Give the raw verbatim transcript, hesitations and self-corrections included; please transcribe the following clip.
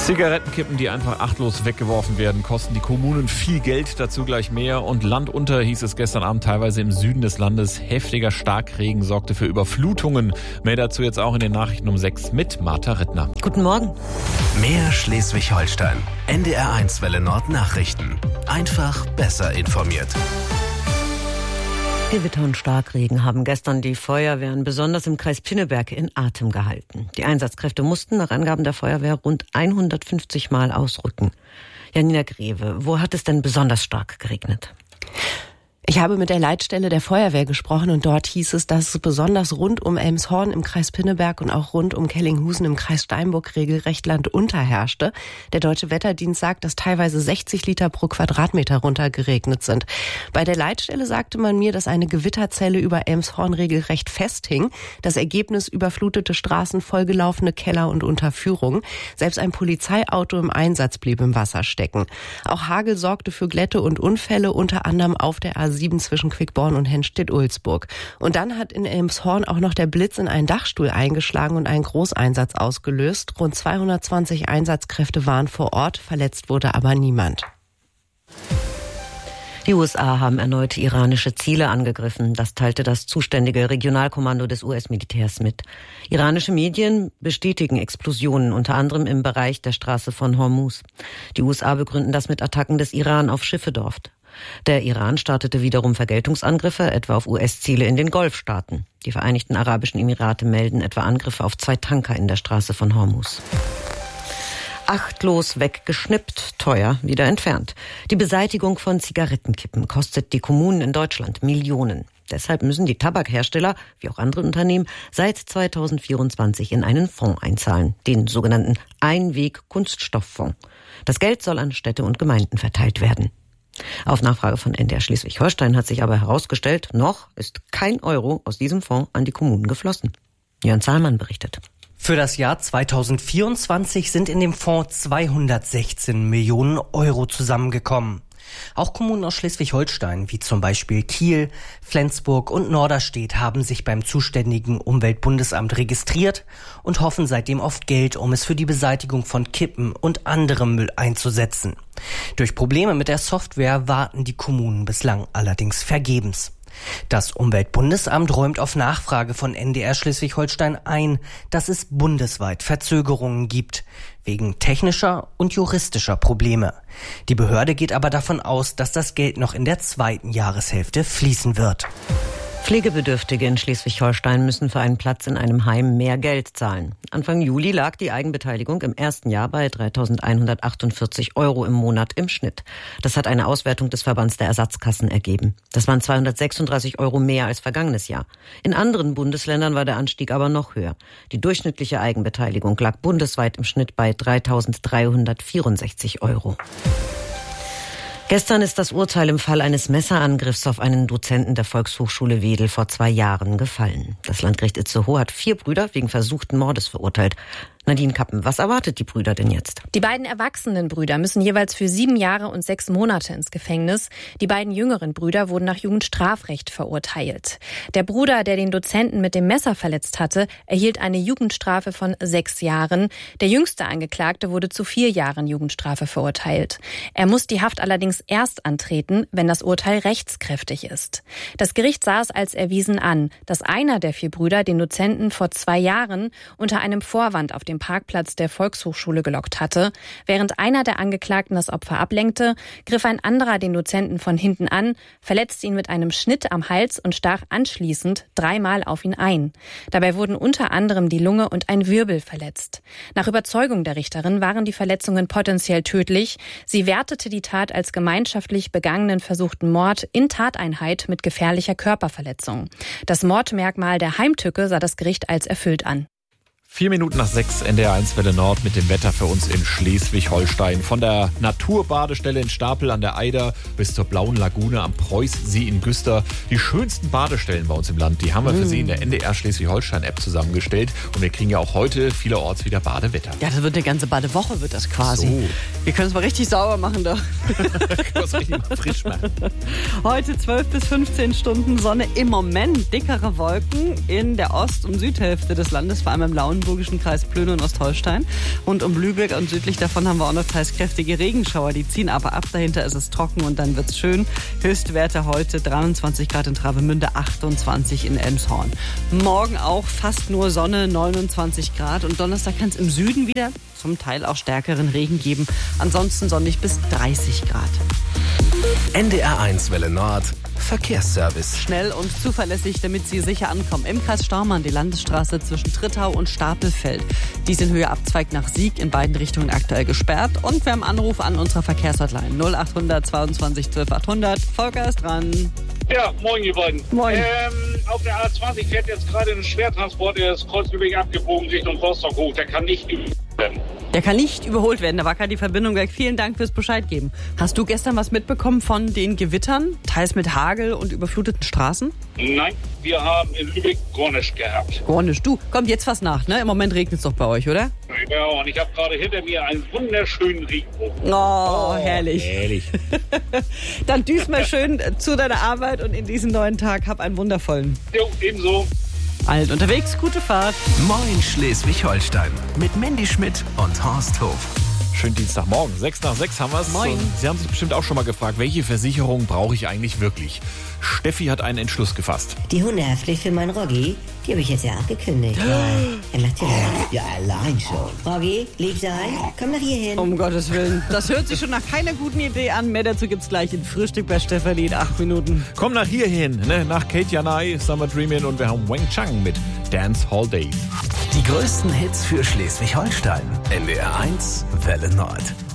Zigarettenkippen, die einfach achtlos weggeworfen werden, kosten die Kommunen viel Geld, dazu gleich mehr. Und Land unter hieß es gestern Abend teilweise im Süden des Landes. Heftiger Starkregen sorgte für Überflutungen. Mehr dazu jetzt auch in den Nachrichten um sechs mit Martha Rittner. Guten Morgen. Mehr Schleswig-Holstein. N D R eins Welle Nord Nachrichten. Einfach besser informiert. Gewitter und Starkregen haben gestern die Feuerwehren besonders im Kreis Pinneberg in Atem gehalten. Die Einsatzkräfte mussten nach Angaben der Feuerwehr rund hundertfünfzig Mal ausrücken. Janina Greve, wo hat es denn besonders stark geregnet? Ich habe mit der Leitstelle der Feuerwehr gesprochen und dort hieß es, dass es besonders rund um Elmshorn im Kreis Pinneberg und auch rund um Kellinghusen im Kreis Steinburg regelrecht landunter herrschte. Der Deutsche Wetterdienst sagt, dass teilweise sechzig Liter pro Quadratmeter runtergeregnet sind. Bei der Leitstelle sagte man mir, dass eine Gewitterzelle über Elmshorn regelrecht festhing. Das Ergebnis: überflutete Straßen, vollgelaufene Keller und Unterführung. Selbst ein Polizeiauto im Einsatz blieb im Wasser stecken. Auch Hagel sorgte für Glätte und Unfälle, unter anderem auf der A sieben zwischen Quickborn und Hennstedt-Ulzburg. Und dann hat in Elmshorn auch noch der Blitz in einen Dachstuhl eingeschlagen und einen Großeinsatz ausgelöst. Rund zweihundertzwanzig Einsatzkräfte waren vor Ort, verletzt wurde aber niemand. Die U S A haben erneut iranische Ziele angegriffen. Das teilte das zuständige Regionalkommando des U S-Militärs mit. Iranische Medien bestätigen Explosionen, unter anderem im Bereich der Straße von Hormuz. Die U S A begründen das mit Attacken des Iran auf Schiffe dort. Der Iran startete wiederum Vergeltungsangriffe, etwa auf U S-Ziele in den Golfstaaten. Die Vereinigten Arabischen Emirate melden etwa Angriffe auf zwei Tanker in der Straße von Hormuz. Achtlos weggeschnippt, teuer wieder entfernt. Die Beseitigung von Zigarettenkippen kostet die Kommunen in Deutschland Millionen. Deshalb müssen die Tabakhersteller, wie auch andere Unternehmen, seit zweitausendvierundzwanzig in einen Fonds einzahlen, den sogenannten Einweg-Kunststofffonds. Das Geld soll an Städte und Gemeinden verteilt werden. Auf Nachfrage von N D R Schleswig-Holstein hat sich aber herausgestellt, noch ist kein Euro aus diesem Fonds an die Kommunen geflossen. Jörn Zahlmann berichtet. Für das Jahr zweitausendvierundzwanzig sind in dem Fonds zweihundertsechzehn Millionen Euro zusammengekommen. Auch Kommunen aus Schleswig-Holstein, wie zum Beispiel Kiel, Flensburg und Norderstedt, haben sich beim zuständigen Umweltbundesamt registriert und hoffen seitdem auf Geld, um es für die Beseitigung von Kippen und anderem Müll einzusetzen. Durch Probleme mit der Software warten die Kommunen bislang allerdings vergebens. Das Umweltbundesamt räumt auf Nachfrage von N D R Schleswig-Holstein ein, dass es bundesweit Verzögerungen gibt, wegen technischer und juristischer Probleme. Die Behörde geht aber davon aus, dass das Geld noch in der zweiten Jahreshälfte fließen wird. Pflegebedürftige in Schleswig-Holstein müssen für einen Platz in einem Heim mehr Geld zahlen. Anfang Juli lag die Eigenbeteiligung im ersten Jahr bei dreitausendeinhundertachtundvierzig Euro im Monat im Schnitt. Das hat eine Auswertung des Verbands der Ersatzkassen ergeben. Das waren zweihundertsechsunddreißig Euro mehr als vergangenes Jahr. In anderen Bundesländern war der Anstieg aber noch höher. Die durchschnittliche Eigenbeteiligung lag bundesweit im Schnitt bei dreitausenddreihundertvierundsechzig Euro. Gestern ist das Urteil im Fall eines Messerangriffs auf einen Dozenten der Volkshochschule Wedel vor zwei Jahren gefallen. Das Landgericht Itzehoe hat vier Brüder wegen versuchten Mordes verurteilt. Nadine Kappen, was erwartet die Brüder denn jetzt? Die beiden erwachsenen Brüder müssen jeweils für sieben Jahre und sechs Monate ins Gefängnis. Die beiden jüngeren Brüder wurden nach Jugendstrafrecht verurteilt. Der Bruder, der den Dozenten mit dem Messer verletzt hatte, erhielt eine Jugendstrafe von sechs Jahren. Der jüngste Angeklagte wurde zu vier Jahren Jugendstrafe verurteilt. Er muss die Haft allerdings erst antreten, wenn das Urteil rechtskräftig ist. Das Gericht sah es als erwiesen an, dass einer der vier Brüder den Dozenten vor zwei Jahren unter einem Vorwand auf dem Parkplatz der Volkshochschule gelockt hatte. Während einer der Angeklagten das Opfer ablenkte, griff ein anderer den Dozenten von hinten an, verletzte ihn mit einem Schnitt am Hals und stach anschließend dreimal auf ihn ein. Dabei wurden unter anderem die Lunge und ein Wirbel verletzt. Nach Überzeugung der Richterin waren die Verletzungen potenziell tödlich. Sie wertete die Tat als gemeinschaftlich begangenen versuchten Mord in Tateinheit mit gefährlicher Körperverletzung. Das Mordmerkmal der Heimtücke sah das Gericht als erfüllt an. Vier Minuten nach sechs, N D R eins Welle Nord mit dem Wetter für uns in Schleswig-Holstein. Von der Naturbadestelle in Stapel an der Eider bis zur Blauen Lagune am Preußsee in Güster. Die schönsten Badestellen bei uns im Land, die haben wir für Sie in der N D R Schleswig-Holstein-App zusammengestellt. Und wir kriegen ja auch heute vielerorts wieder Badewetter. Ja, das wird eine ganze Badewoche, wird das quasi. So. Wir können es mal richtig sauber machen doch. Was richtig mal frisch machen. Heute zwölf bis fünfzehn Stunden Sonne, im Moment dickere Wolken in der Ost- und Südhälfte des Landes, vor allem im Blauen brandenburgischen Kreis Plön und Ostholstein. Und um Lübeck und südlich davon haben wir auch noch teils kräftige Regenschauer. Die ziehen aber ab. Dahinter ist es trocken und dann wird's schön. Höchstwerte heute dreiundzwanzig Grad in Travemünde, achtundzwanzig in Elmshorn. Morgen auch fast nur Sonne, neunundzwanzig Grad. Und Donnerstag kann es im Süden wieder zum Teil auch stärkeren Regen geben. Ansonsten sonnig bis dreißig Grad. N D R eins Welle Nord Verkehrsservice. Schnell und zuverlässig, damit Sie sicher ankommen. Im Kreis Staumann die Landesstraße zwischen Trittau und Stapelfeld. Die ist in Höhe Abzweig nach Sieg in beiden Richtungen aktuell gesperrt. Und wir haben Anruf an unserer Verkehrshotline null achthundert zweiundzwanzig zwölf achthundert. Volker ist dran. Ja, moin ihr beiden. Moin. Ähm, auf der A zwanzig fährt jetzt gerade ein Schwertransport, der ist Kreuz Lübeck abgebogen Richtung Rostock hoch. Der kann nicht überholt werden. Der kann nicht überholt werden, da war gerade die Verbindung weg. Vielen Dank fürs Bescheid geben. Hast du gestern was mitbekommen von den Gewittern, teils mit Hagel und überfluteten Straßen? Nein, wir haben in Lübeck Gornisch gehabt. Gornisch, du, kommt jetzt was nach, ne? Im Moment regnet es doch bei euch, oder? Ja, und ich habe gerade hinter mir einen wunderschönen Regenbogen. Oh, herrlich. Ehrlich. Dann düst mal schön zu deiner Arbeit und in diesen neuen Tag. Hab einen wundervollen. Jo, ebenso. Alt unterwegs, gute Fahrt. Moin Schleswig-Holstein mit Mandy Schmidt und Horst Hof. Schönen Dienstagmorgen. Sechs nach sechs haben wir es. Moin. Und Sie haben sich bestimmt auch schon mal gefragt, welche Versicherung brauche ich eigentlich wirklich? Steffi hat einen Entschluss gefasst. Die Hundehaftpflicht für meinen Roggi, die habe ich jetzt ja abgekündigt. Weil er macht ja, ja allein schon. Roggi, lieb sein, komm nach hier hin. Um Gottes Willen. Das hört sich schon nach keiner guten Idee an. Mehr dazu gibt's gleich in Frühstück bei Stefanie in acht Minuten. Komm nach hier hin, ne? Nach Kate Janai, Summer Dreamin' und wir haben Wang Chang mit Dance Hall Days. Die größten Hits für Schleswig-Holstein. N D R eins Welle Nord.